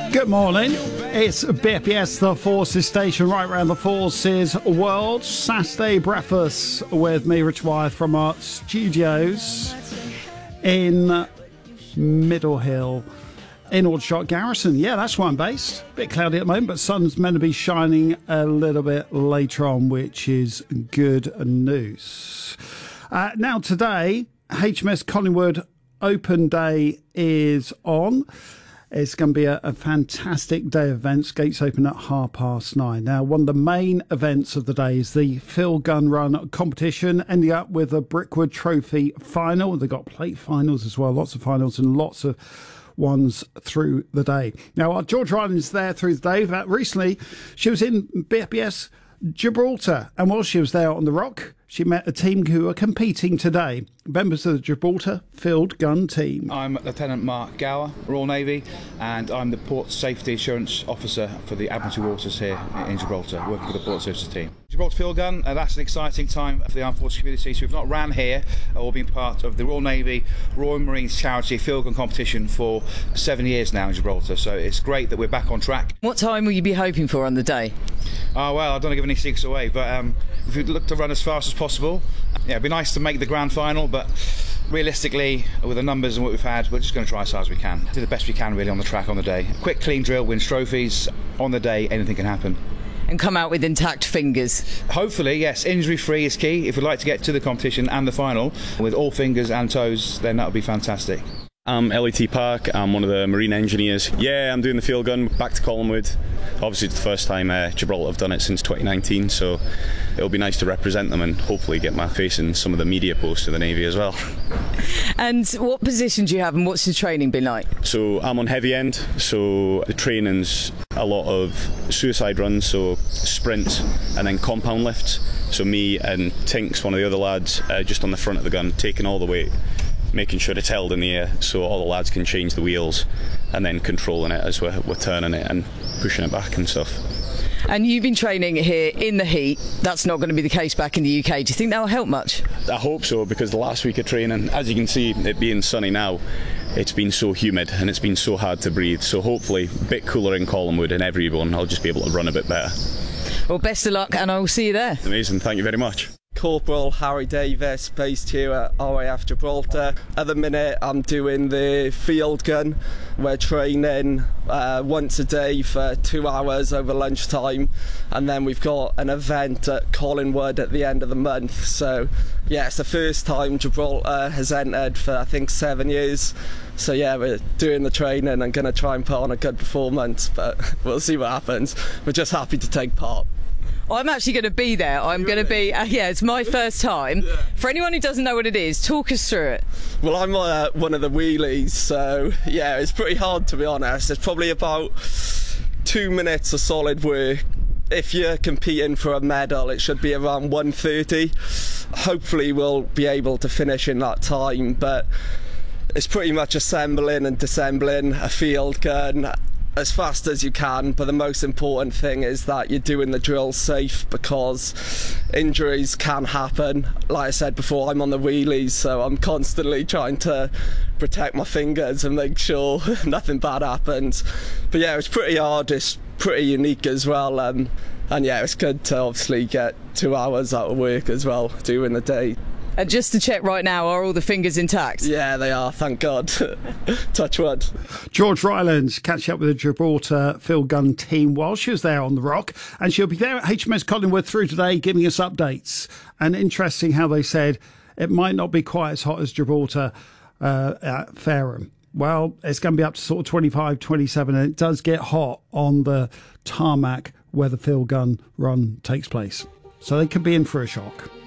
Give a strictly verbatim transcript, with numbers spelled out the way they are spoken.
Good morning. It's B P S, the Forces station, right around the Forces world. Saturday breakfast with me, Rich Wyeth, from our studios in Middle Hill in Aldershot Garrison. Yeah, that's where I'm based. Bit cloudy at the moment, but sun's meant to be shining a little bit later on, which is good news. Uh, now, today, H M S Collingwood Open Day is on. It's going to be a, a fantastic day of events. Gates open at half past nine. Now, one of the main events of the day is the Phil Gunn Run competition, ending up with a Brickwood Trophy final. They've got plate finals as well, lots of finals and lots of ones through the day. Now, our George Ryland's there through the day. That recently, she was in B P S Gibraltar, and while she was there on the Rock, she met a team who are competing today, members of the Gibraltar Field Gun Team. I'm Lieutenant Mark Gower, Royal Navy, and I'm the Port Safety Assurance Officer for the Admiralty Waters here in Gibraltar, working for the Port Services team. Gibraltar Field Gun, uh, that's an exciting time for the Armed Forces community. So we've not ran here uh, or been part of the Royal Navy Royal Marines Charity Field Gun competition for seven years now in Gibraltar, so it's great that we're back on track. What time will you be hoping for on the day? Oh well, I don't want to give any secrets away, but um, if we look to run as fast as possible, yeah, it'd be nice to make the grand final, but realistically, with the numbers and what we've had, we're just going to try as hard as we can. Do the best we can really on the track on the day. A quick, clean drill wins trophies. On the day, anything can happen. And come out with intact fingers. Hopefully, yes. Injury-free is key. If we'd like to get to the competition and the final with all fingers and toes, then that would be fantastic. I'm L E T Park, I'm one of the marine engineers. Yeah, I'm doing the field gun back to Collingwood. Obviously it's the first time uh, Gibraltar have done it since twenty nineteen, so it'll be nice to represent them and hopefully get my face in some of the media posts of the Navy as well. And what position do you have and what's the training been like? So I'm on heavy end, so the training's a lot of suicide runs, so sprint and then compound lifts. So me and Tinks, one of the other lads, uh, just on the front of the gun, taking all the weight, making sure it's held in the air so all the lads can change the wheels and then controlling it as we're, we're turning it and pushing it back and stuff. And you've been training here in the heat. That's not going to be the case back in the U K. Do you think that will help much? I hope so, because the last week of training, as you can see, it being sunny now, it's been so humid and it's been so hard to breathe. So hopefully a bit cooler in Collingwood and everyone, I'll just be able to run a bit better. Well, best of luck and I will see you there. Amazing, thank you very much. Corporal Harry Davis, based here at R A F Gibraltar. At the minute I'm doing the field gun. We're training uh, once a day for two hours over lunchtime, and then we've got an event at Collingwood at the end of the month. So yeah, it's the first time Gibraltar has entered for I think seven years. So yeah, we're doing the training and going to try and put on a good performance, but we'll see what happens. We're just happy to take part. I'm actually going to be there. I'm going to be, uh, yeah, it's my first time. Yeah. For anyone who doesn't know what it is, talk us through it. Well, I'm uh, one of the wheelies, so yeah, it's pretty hard to be honest. It's probably about two minutes of solid work. If you're competing for a medal, it should be around one thirty. Hopefully we'll be able to finish in that time, but it's pretty much assembling and disassembling a field gun as fast as you can, but the most important thing is that you're doing the drill safe, because injuries can happen. Like I said before, I'm on the wheelies, so I'm constantly trying to protect my fingers and make sure nothing bad happens. But yeah, it's pretty hard, it's pretty unique as well, um, and yeah, it's good to obviously get two hours out of work as well during the day. And just to check right now, are all the fingers intact? Yeah, they are, thank God. Touch wood. George Ryland catching up with the Gibraltar Field Gun Team while she was there on the Rock, and she'll be there at H M S Collingwood through today giving us updates. And interesting how they said it might not be quite as hot as Gibraltar uh, at Fareham. Well, it's going to be up to sort of twenty-five, twenty-seven, and it does get hot on the tarmac where the Field Gun Run takes place. So they could be in for a shock.